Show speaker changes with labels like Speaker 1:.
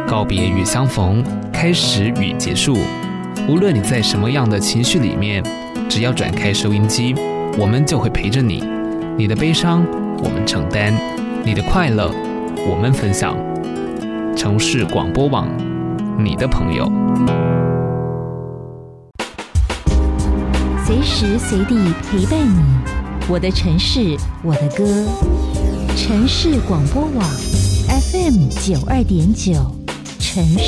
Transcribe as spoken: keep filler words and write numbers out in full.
Speaker 1: 告别与相逢，开始与结束。无论你在什么样的情绪里面，只要转开收音机，我们就会陪着你。你的悲伤，我们承担；你的快乐，我们分享。城市广播网，你的朋友。
Speaker 2: 随时随地陪伴你，我的城市，我的歌。城市广播网 F M 九二点九，城市。